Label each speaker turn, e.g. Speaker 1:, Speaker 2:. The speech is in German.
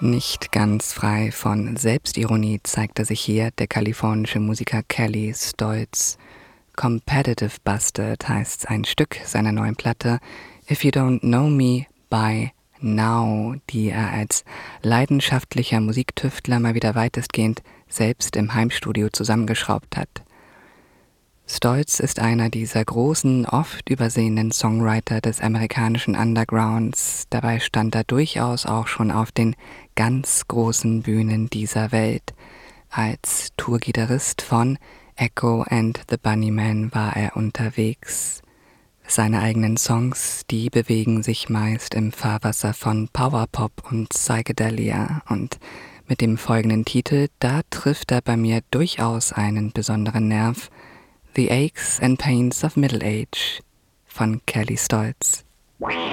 Speaker 1: Nicht ganz frei von Selbstironie zeigte sich hier der kalifornische Musiker Kelly Stoltz. Competitive Bastard heißt ein Stück seiner neuen Platte If You Don't Know Me by Now, die er als leidenschaftlicher Musiktüftler mal wieder weitestgehend selbst im Heimstudio zusammengeschraubt hat. Stoltz ist einer dieser großen, oft übersehenen Songwriter des amerikanischen Undergrounds. Dabei stand er durchaus auch schon auf den ganz großen Bühnen dieser Welt. Als Tourgitarrist von Echo and the Bunnymen war er unterwegs. Seine eigenen Songs, die bewegen sich meist im Fahrwasser von Powerpop und Psychedelia. Und mit dem folgenden Titel, da trifft er bei mir durchaus einen besonderen Nerv. The Aches and Pains of Middle Age von Kelly Stoltz.